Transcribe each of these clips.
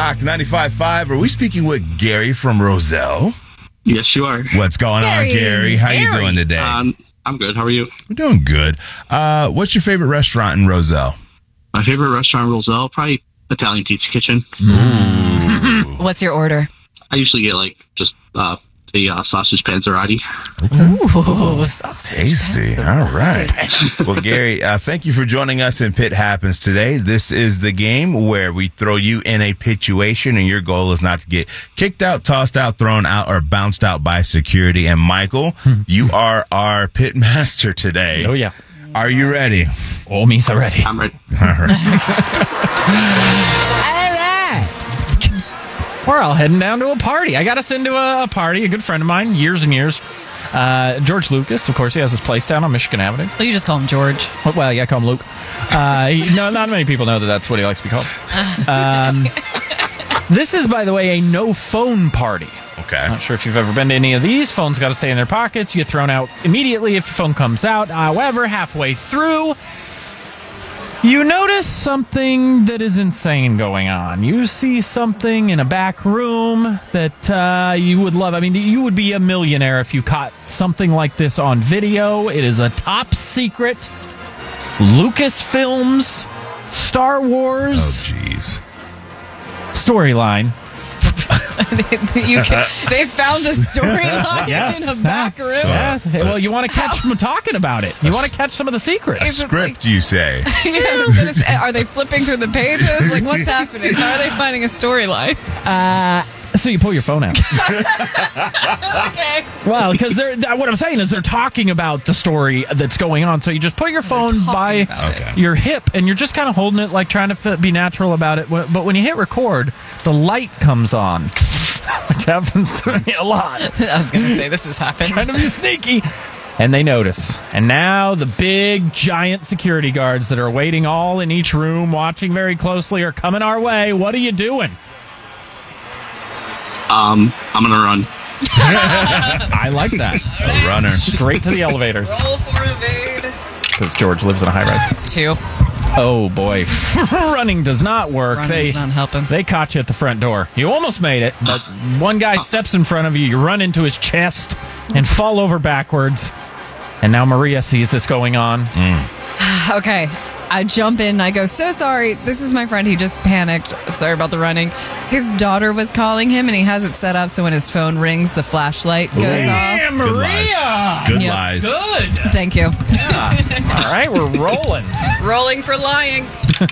Rock 95.5. Are we speaking with Gary from Roselle? Yes, you are. What's going on, Gary? How you doing today? I'm good. How are you? We're doing good. What's your favorite restaurant in Roselle? My favorite restaurant in Roselle, probably Italian Pizza Kitchen. What's your order? I usually get just the sausage panzerotti. Ooh, sausage. Tasty. All right. Well, Gary, thank you for joining us in Pit Happens today. This is the game where we throw you in a situation, and your goal is not to get kicked out, tossed out, thrown out, or bounced out by security. And Michael, you are our pit master today. Oh, yeah. Are you ready? Oh, me so ready. I'm ready. All right. We're all heading down to a party. I got us into a party. A good friend of mine, years and years. George Lucas, of course, he has his place down on Michigan Avenue. Well, you just call him George. Well, yeah, call him Luke. No, not many people know that that's what he likes to be called. This is, by the way, a no-phone party. Okay. Not sure if you've ever been to any of these. Phones got to stay in their pockets. You get thrown out immediately if your phone comes out. However, halfway through, you notice something that is insane going on. You see something in a back room that you would love. I mean, you would be a millionaire if you caught something like this on video. It is a top secret Lucasfilms Star Wars storyline. They found a storyline in a back room. Well, you want to catch them talking about it. You want to catch some of the secrets. Script, you say? Yeah, I was gonna say, are they flipping through the pages? Like, what's happening? How are they finding a storyline? So you pull your phone out. Okay. Well, because what I'm saying is they're talking about the story that's going on. So you just put your phone by your hip, and you're just kind of holding it, like trying to be natural about it. But when you hit record, the light comes on, which happens to me a lot. I was going to say, this has happened. Trying to be sneaky. And they notice. And now the big, giant security guards that are waiting all in each room, watching very closely, are coming our way. What are you doing? I'm going to run. I like that. A runner. Straight to the elevators. Roll for evade. Because George lives in a high-rise. 2. Oh, boy. Running does not work. Running's not helping. They caught you at the front door. You almost made it, but one guy steps in front of you, you run into his chest and fall over backwards. And now Maria sees this going on. Okay. I jump in and I go, so sorry. This is my friend. He just panicked. Sorry about the running. His daughter was calling him, and he has it set up so when his phone rings, the flashlight goes off. Yeah, Maria! Good Yep. lies. Good. Thank you. Yeah. All right, we're rolling. Rolling for lying.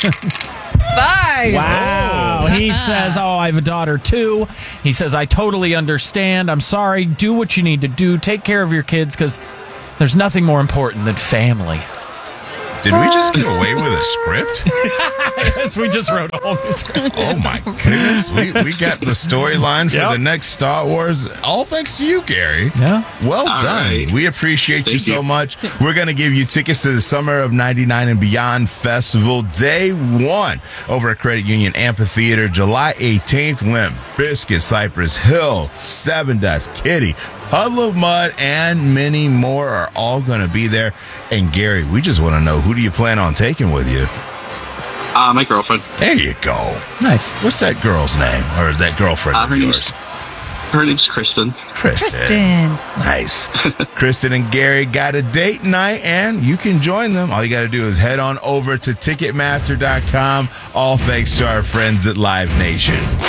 5. Wow. He says, I have a daughter too. He says, I totally understand. I'm sorry. Do what you need to do. Take care of your kids, because there's nothing more important than family. Did we just get away with a script? Yes, we just wrote a whole new script. Oh, my goodness. We got the storyline for Yep. the next Star Wars. All thanks to you, Gary. Yeah. Well All done. right. We appreciate you Thank so you. much. We're going to give you tickets to the Summer of 99 and Beyond Festival Day 1 over at Credit Union Amphitheater, July 18th. Limp Bizkit, Cypress Hill, Seven Dust, Kitty, Puddle of Mud, and many more are all going to be there. And Gary, we just want to know, who do you plan on taking with you? My girlfriend. There you go. Nice. What's that girl's name? Or that girlfriend of yours? Her name's Kristen. Kristen. Nice. Kristen and Gary got a date night, and you can join them. All you got to do is head on over to Ticketmaster.com. All thanks to our friends at Live Nation.